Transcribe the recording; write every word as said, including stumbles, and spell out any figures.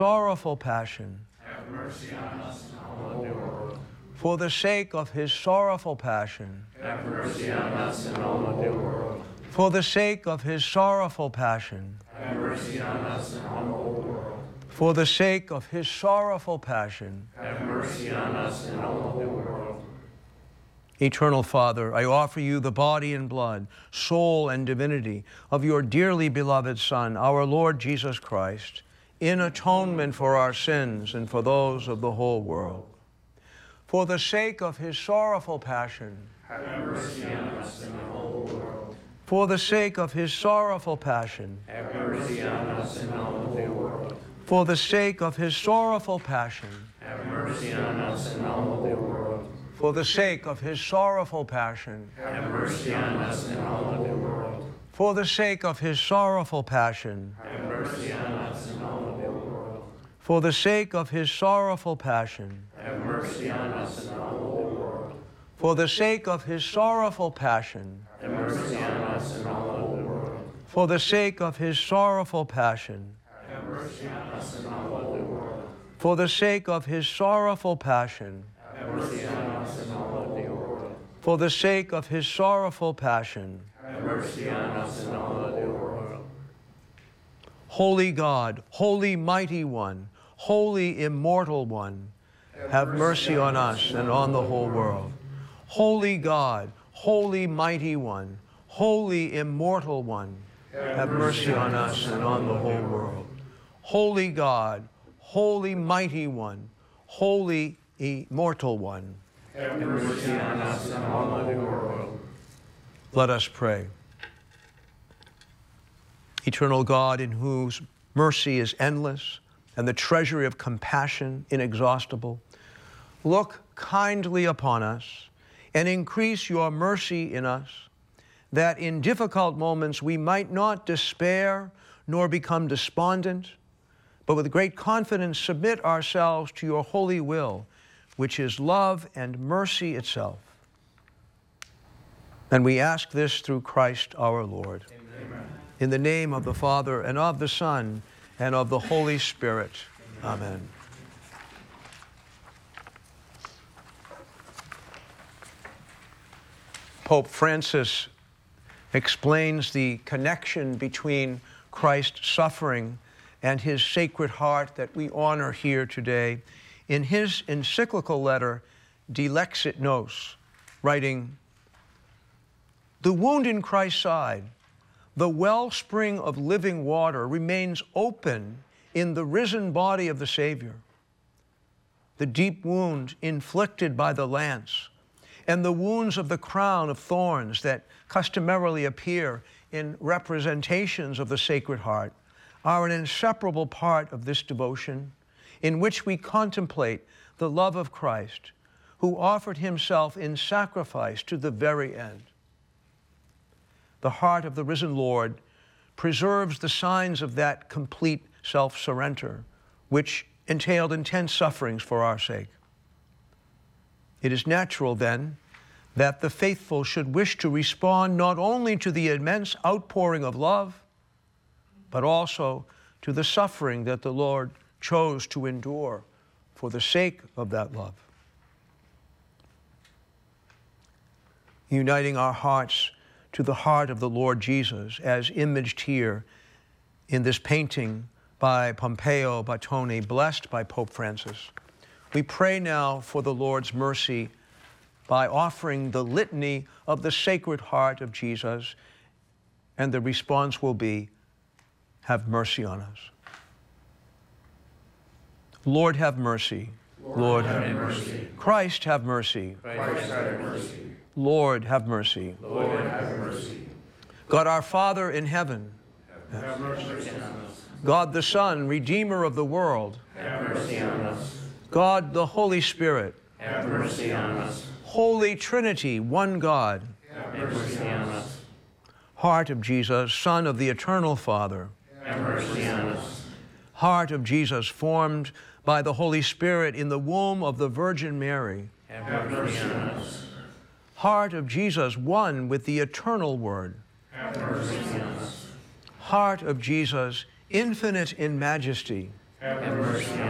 sorrowful passion. Have mercy on us and on the whole world. For the sake of his sorrowful passion. Have mercy on us and on the whole world. For the sake of his sorrowful passion. Have mercy on us and on the whole world. For the sake of his sorrowful passion. Have mercy on us and on the whole world. Eternal Father, I offer you the body and blood, soul and divinity of your dearly beloved Son, our Lord Jesus Christ, in atonement for our sins and for those of the whole world. For the sake of his sorrowful passion. Have mercy on us and on the whole world. For the sake of his sorrowful passion. Have mercy on us and on the whole world. For the sake of his sorrowful passion. Have mercy on us and on the whole world. For the sake of his sorrowful passion. Have mercy on us and on the whole world. For the sake of his sorrowful passion. Have mercy on us and on the whole world. For the sake of his sorrowful passion. Have mercy on us and on the whole world. For the sake of his sorrowful passion. Have mercy on us and on the whole world. For the sake of his sorrowful passion. Have mercy on us and on the whole world. For the sake of his sorrowful passion. Have mercy on us and on the whole world. For the sake of his sorrowful passion. Have mercy on us and on the whole world. Holy God, holy mighty one, holy immortal one, have mercy on us and on the whole world. Holy God, holy mighty one, holy immortal one, have mercy on us and on the whole world. Holy God, holy mighty one, holy immortal one, have mercy on us and on the whole world. Let us pray. Eternal God, in whose mercy is endless and the treasury of compassion inexhaustible, look kindly upon us and increase your mercy in us, that in difficult moments we might not despair nor become despondent, but with great confidence submit ourselves to your holy will, which is love and mercy itself. And we ask this through Christ our Lord. Amen. In the name of the Father, and of the Son, and of the Holy Spirit. Amen. Amen. Pope Francis explains the connection between Christ's suffering and his Sacred Heart that we honor here today in his encyclical letter, De Lexit Nos, writing, "The wound in Christ's side, the wellspring of living water, remains open in the risen body of the Savior. The deep wound inflicted by the lance and the wounds of the crown of thorns that customarily appear in representations of the Sacred Heart are an inseparable part of this devotion, in which we contemplate the love of Christ, who offered himself in sacrifice to the very end. The heart of the risen Lord preserves the signs of that complete self-surrender, which entailed intense sufferings for our sake. It is natural, then, that the faithful should wish to respond not only to the immense outpouring of love, but also to the suffering that the Lord chose to endure for the sake of that love. Uniting our hearts to the heart of the Lord Jesus, as imaged here in this painting by Pompeo Batoni, blessed by Pope Francis, we pray now for the Lord's mercy by offering the litany of the Sacred Heart of Jesus, and the response will be, have mercy on us. Lord, have mercy. Lord, Lord, have have mercy. mercy. Christ, have mercy. Christ, have mercy. Lord, have mercy. Lord, have mercy. God our Father in heaven, Have mercy on us. God the Son, Redeemer of the world, Have mercy on us. God the Holy Spirit, Have mercy on us. Holy Trinity, one God, Have mercy on us. Heart of Jesus, Son of the Eternal Father, Have mercy on us. Heart of Jesus, formed by the Holy Spirit in the womb of the Virgin Mary, Have mercy on us. Heart of Jesus, one with the eternal Word, Have mercy on us. Heart of Jesus, infinite in majesty, Have mercy